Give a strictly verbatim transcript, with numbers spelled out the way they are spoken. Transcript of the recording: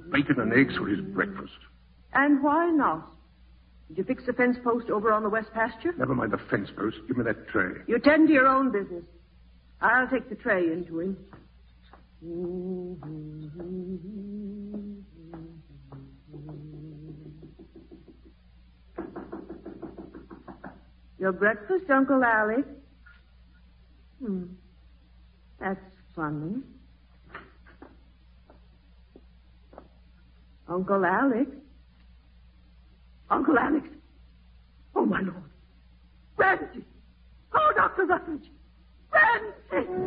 bacon and eggs for his breakfast. And why not? Did you fix the fence post over on the west pasture? Never mind the fence post. Give me that tray. You tend to your own business. I'll take the tray into him. Your breakfast, Uncle Alec? Hmm. That's funny. Uncle Alex? Uncle Alex? Oh, my Lord. Ramsey! Oh, Doctor Rutledge! Ramsey!